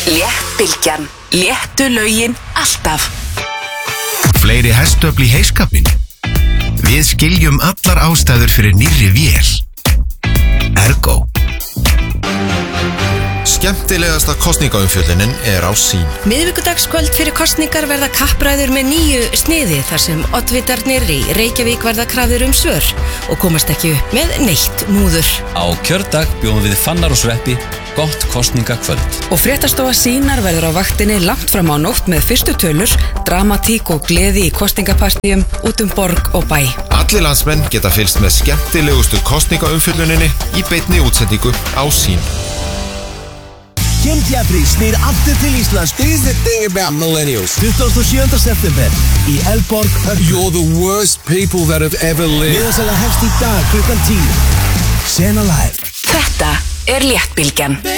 Léttbylgjan. Léttu lögin alltaf. Fleiri hestöfl í heyskapinn. Við skiljum allar ástæður fyrir nýrri vél. Ergo. Skemmtilegasta kosningaumfjöllunin á Sýn. Miðvikudagskvöld fyrir kosningar verða kappræður með 9 sniði þar sem oddvitarnir í Reykjavík verða krafðir svör og komast ekki upp með neitt múður. Á kjördag bjóðum við Fannar og Sveppi gott kosningakvöld. Og fréttastofa Sýnar verður á vaktinni langt fram á nótt með fyrstu tölur, dramatík og gleði í kosningapartíum út borg og bæ. Allir landsmenn geta fylgst með skemmtilegustu kosningaumfjölluninni í beinni útsendingu á Sýn. Kim Jeffries snýr aftur til Íslands. This is the thing about millennials. 27. september í Elborg. You're the worst people that have ever lived. Miðasala hefst í dag klukkan 10. Sena Live. Þetta Léttbylgjan.